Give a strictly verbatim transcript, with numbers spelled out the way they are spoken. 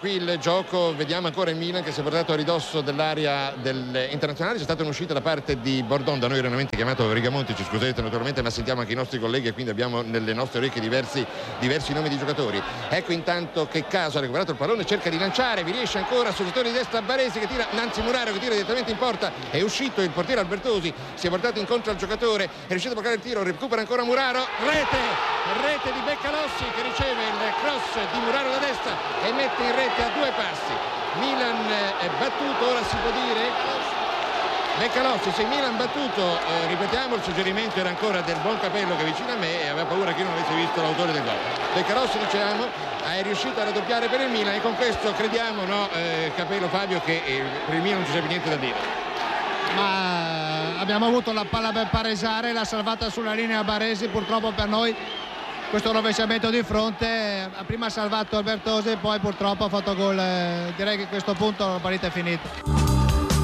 Qui il gioco, vediamo ancora il Milan che si è portato a ridosso dell'area dell'Internazionale. C'è stata un'uscita da parte di Bordon, da noi erroneamente chiamato Rigamonti, ci scusate naturalmente, ma sentiamo anche i nostri colleghi e quindi abbiamo nelle nostre orecchie diversi, diversi nomi di giocatori. Ecco intanto che Caso ha recuperato il pallone, cerca di lanciare, vi riesce ancora sul settore di destra Baresi che tira, Nanzi Muraro che tira direttamente in porta, è uscito il portiere Albertosi, si è portato incontro al giocatore, è riuscito a bloccare il tiro, recupera ancora Muraro, rete, rete di Beccalossi che riceve il cross di Muraro da destra e mette in rete a due passi. Milan è battuto, ora si può dire Beccalossi, se Milan battuto, eh, ripetiamo, il suggerimento era ancora del buon Capello che è vicino a me e aveva paura che io non avessi visto l'autore del gol. Beccalossi, diciamo, è riuscito a raddoppiare per il Milan e con questo crediamo, no, eh, Capello, Fabio, che eh, per il Milan non ci sia più niente da dire. Ma abbiamo avuto la palla per pareggiare, l'ha salvata sulla linea Baresi, purtroppo per noi questo rovesciamento di fronte, prima ha salvato Albertosi e poi purtroppo ha fatto gol. Direi che a questo punto la partita è finita.